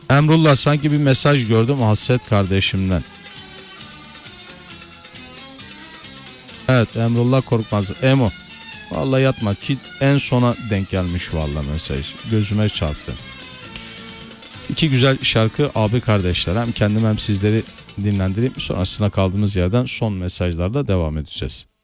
Emrullah, sanki bir mesaj gördüm Hasret kardeşimden. Evet, Emrullah Korkmaz. Emo. Vallahi yatma ki en sona denk gelmiş vallahi mesaj. Gözüme çarptı. İki güzel şarkı abi kardeşler. Hem kendim hem sizleri dinlendireyim. Sonrasında kaldığımız yerden son mesajlarla devam edeceğiz.